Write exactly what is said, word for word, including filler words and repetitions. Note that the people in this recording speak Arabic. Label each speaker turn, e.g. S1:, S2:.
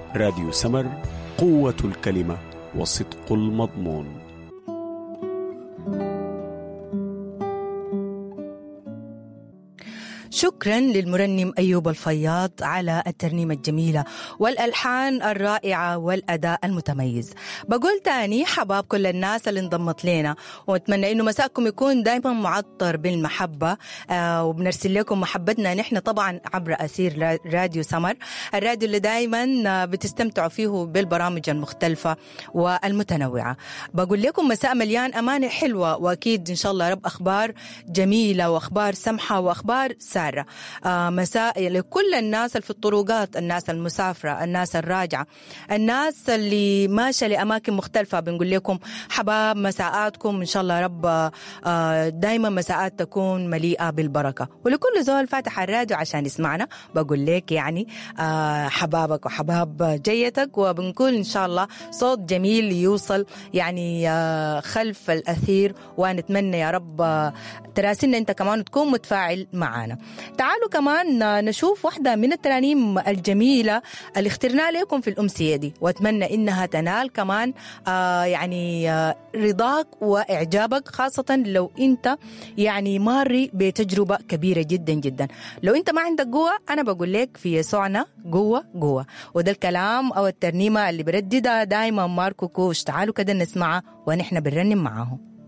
S1: راديو سمر، قوة الكلمة وصدق المضمون.
S2: شكرا للمرنم أيوب الفياض على الترنيمة الجميلة والألحان الرائعة والأداء المتميز. بقول تاني حباب كل الناس اللي انضمت لنا، واتمنى إنه مساءكم يكون دايما معطر بالمحبة، آه وبنرسل لكم محبتنا نحن طبعا عبر أثير راديو سمر، الراديو اللي دايما بتستمتعوا فيه بالبرامج المختلفة والمتنوعة. بقول لكم مساء مليان أمانة حلوة، وأكيد إن شاء الله رب أخبار جميلة وأخبار سمحة وأخبار سارة. آه مساء لكل الناس اللي في الطرقات، الناس المسافرة، الناس الراجعة، الناس اللي ماشية لأماكن مختلفة. بنقول لكم حباب مساءاتكم إن شاء الله رب آه دايما مساءات تكون مليئة بالبركة. ولكل زول فاتح الراديو عشان يسمعنا بقول لك يعني آه حبابك وحباب جيتك، وبنقول إن شاء الله صوت جميل يوصل يعني آه خلف الأثير، ونتمنى يا رب آه تراسلنا أنت كمان تكون متفاعل معنا. تعالوا كمان نشوف واحدة من الترانيم الجميلة اللي اخترناها لكم في الأمسية دي، وأتمنى إنها تنال كمان آه يعني آه رضاك وإعجابك، خاصة لو أنت يعني ماري بتجربة كبيرة جدا جدا. لو أنت ما عندك قوة، أنا بقول لك في يسوعنا قوة قوة، وده الكلام أو الترنيمة اللي برددها دايما ماركو كوش. تعالوا كده نسمعها ونحن بنرنم معاهم.